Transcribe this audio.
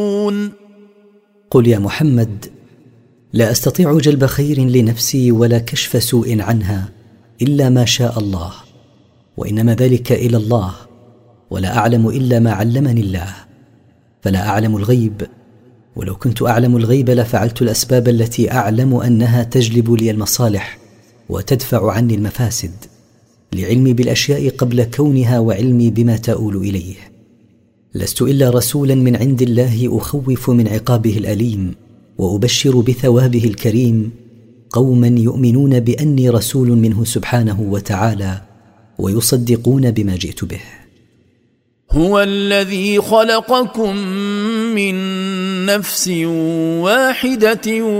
قل يا محمد: لا أستطيع جلب خير لنفسي ولا كشف سوء عنها إلا ما شاء الله، وإنما ذلك إلى الله، ولا أعلم إلا ما علمني الله، فلا أعلم الغيب، ولو كنت أعلم الغيب لفعلت الأسباب التي أعلم أنها تجلب لي المصالح وتدفع عني المفاسد، لعلمي بالأشياء قبل كونها وعلمي بما تؤول إليه. لست إلا رسولا من عند الله أخوف من عقابه الأليم وأبشر بثوابه الكريم قوما يؤمنون بأني رسول منه سبحانه وتعالى ويصدقون بما جئت به. هو الذي خلقكم من نفس واحدة